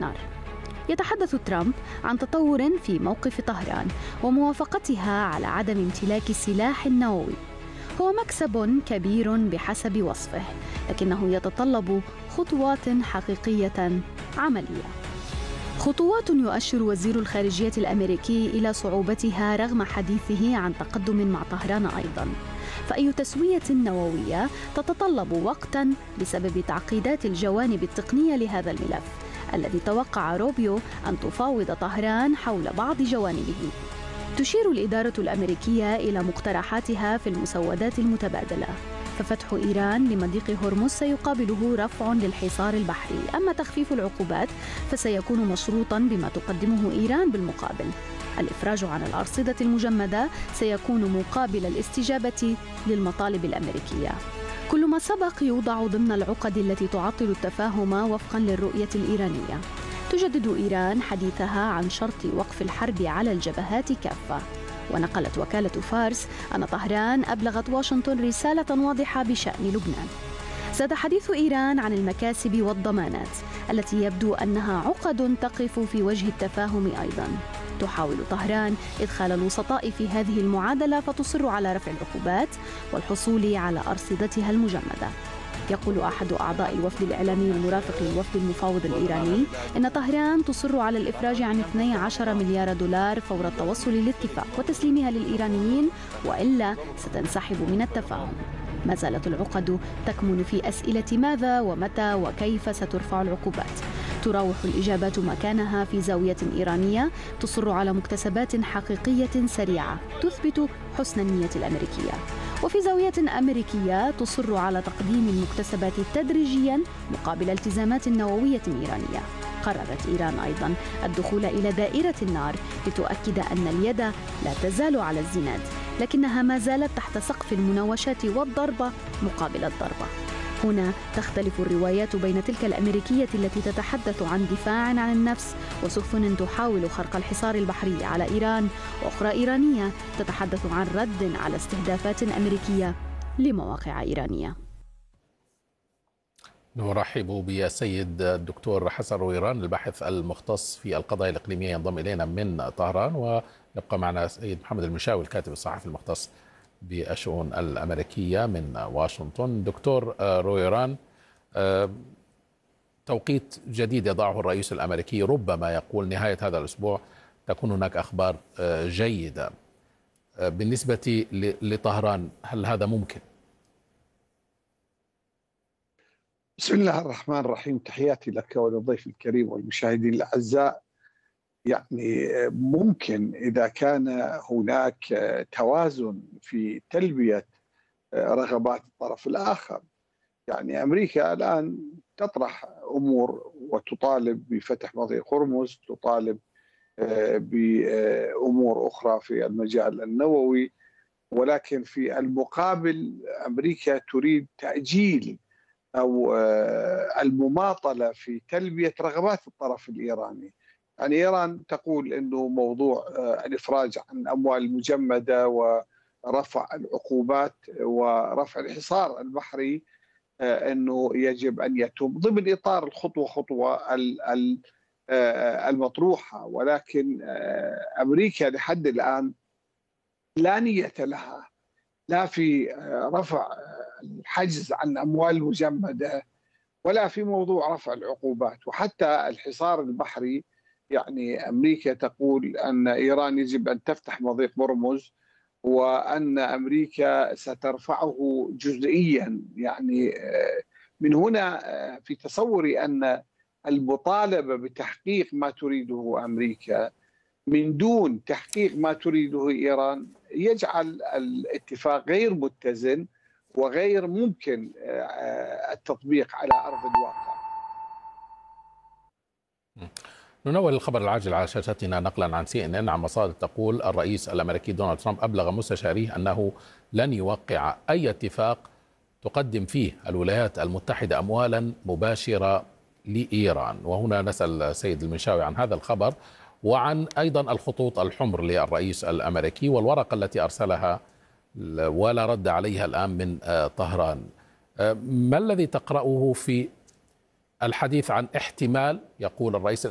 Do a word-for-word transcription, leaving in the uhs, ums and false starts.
نار. يتحدث ترامب عن تطور في موقف طهران وموافقتها على عدم امتلاك السلاح النووي. هو مكسب كبير بحسب وصفه، لكنه يتطلب خطوات حقيقية عملية. خطوات يؤشر وزير الخارجية الأمريكي إلى صعوبتها رغم حديثه عن تقدم مع طهران أيضاً. فأي تسوية نووية تتطلب وقتاً بسبب تعقيدات الجوانب التقنية لهذا الملف، الذي توقع روبيو أن تفاوض طهران حول بعض جوانبه. تشير الإدارة الأمريكية إلى مقترحاتها في المسودات المتبادلة، ففتح إيران لمضيق هرمز سيقابله رفع للحصار البحري، أما تخفيف العقوبات فسيكون مشروطاً بما تقدمه إيران بالمقابل. الإفراج عن الأرصدة المجمدة سيكون مقابل الاستجابة للمطالب الأمريكية. كل ما سبق يوضع ضمن العقد التي تعطل التفاهم وفقاً للرؤية الإيرانية. تجدد إيران حديثها عن شرط وقف الحرب على الجبهات كافة. ونقلت وكالة فارس أن طهران أبلغت واشنطن رسالة واضحة بشأن لبنان. زاد حديث إيران عن المكاسب والضمانات التي يبدو أنها عقد تقف في وجه التفاهم أيضاً. تحاول طهران إدخال الوسطاء في هذه المعادلة، فتصر على رفع العقوبات والحصول على أرصدتها المجمدة. يقول أحد أعضاء الوفد الإعلامي المرافق للوفد المفاوض الإيراني إن طهران تصر على الإفراج عن اثني عشر مليار دولار فور التوصل للاتفاق وتسليمها للإيرانيين، وإلا ستنسحب من التفاهم. ما زالت العقد تكمن في أسئلة ماذا ومتى وكيف سترفع العقوبات. تراوح الإجابات مكانها في زاوية إيرانية تصر على مكتسبات حقيقية سريعة تثبت حسن النية الأمريكية، وفي زاوية أمريكية تصر على تقديم المكتسبات تدريجياً مقابل التزامات نووية إيرانية. قررت إيران أيضاً الدخول إلى دائرة النار لتؤكد أن اليد لا تزال على الزناد، لكنها ما زالت تحت سقف المناوشات والضربة مقابل الضربة. هنا تختلف الروايات بين تلك الأمريكية التي تتحدث عن دفاع عن النفس وسفن تحاول خرق الحصار البحري على إيران، وأخرى إيرانية تتحدث عن رد على استهدافات أمريكية لمواقع إيرانية. نرحب بالسيد الدكتور حسن رويران الباحث المختص في القضايا الإقليمية، ينضم إلينا من طهران، ويبقى معنا السيد محمد المشاوي الكاتب الصحفي المختص بالشؤون الأمريكية من واشنطن. دكتور رويران، توقيت جديد يضعه الرئيس الأمريكي، ربما يقول نهاية هذا الأسبوع تكون هناك أخبار جيدة. بالنسبة لطهران هل هذا ممكن؟ بسم الله الرحمن الرحيم، تحياتي لك وللضيف الكريم والمشاهدين الأعزاء. يعني ممكن إذا كان هناك توازن في تلبية رغبات الطرف الآخر. يعني أمريكا الآن تطرح أمور وتطالب بفتح مضيق هرمز، تطالب بأمور أخرى في المجال النووي، ولكن في المقابل أمريكا تريد تأجيل أو المماطلة في تلبية رغبات الطرف الإيراني. يعني إيران تقول أنه موضوع الإفراج عن أموال المجمدة ورفع العقوبات ورفع الحصار البحري أنه يجب أن يتم ضمن إطار الخطوة خطوة المطروحة، ولكن أمريكا لحد الآن لا نية لها لا في رفع الحجز عن أموال مجمدة ولا في موضوع رفع العقوبات وحتى الحصار البحري. يعني أمريكا تقول أن إيران يجب أن تفتح مضيق هرمز وأن أمريكا سترفعه جزئيا. يعني من هنا في تصوري أن المطالبة بتحقيق ما تريده أمريكا من دون تحقيق ما تريده إيران يجعل الاتفاق غير متزن وغير ممكن التطبيق على أرض الواقع. ننوه الخبر العاجل على شاشتنا نقلا عن سي ان ان عن مصادر تقول الرئيس الأمريكي دونالد ترامب أبلغ مستشاريه أنه لن يوقع أي اتفاق تقدم فيه الولايات المتحدة أموالا مباشرة لإيران. وهنا نسأل السيد المنشاوي عن هذا الخبر وعن أيضا الخطوط الحمر للرئيس الأمريكي والورقة التي أرسلها ولا رد عليها الآن من طهران. ما الذي تقرأه في الحديث عن احتمال، يقول الرئيس